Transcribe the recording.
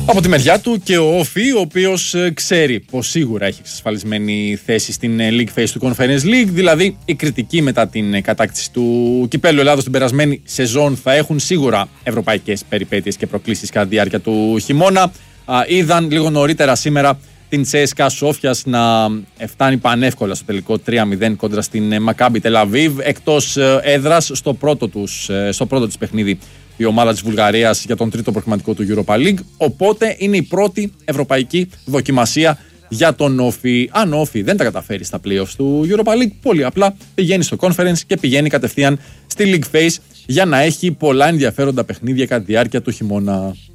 Από τη μεριά του και ο Όφη, ο οποίος ξέρει πως σίγουρα έχει εξασφαλισμένη θέση στην League Phase του Conference League, δηλαδή η κριτική μετά την κατάκτηση του Κυπέλλου Ελλάδος την περασμένη σεζόν θα έχουν σίγουρα ευρωπαϊκές περιπέτειες και προκλήσεις κατά τη διάρκεια του χειμώνα. Είδαν λίγο νωρίτερα σήμερα την CSKA Σόφιας να φτάνει πανεύκολα στο τελικό 3-0 κόντρα στην Maccabi Tel Aviv, εκτός έδρας στο πρώτο της παιχνίδι η ομάδα της Βουλγαρίας για τον τρίτο προκριματικό του Europa League. Οπότε είναι η πρώτη ευρωπαϊκή δοκιμασία για τον Όφη. Αν ο Όφη δεν τα καταφέρει στα playoffs του Europa League, πολύ απλά πηγαίνει στο Conference και πηγαίνει κατευθείαν στη League Phase για να έχει πολλά ενδιαφέροντα παιχνίδια κατά τη διάρκεια του χειμώνα.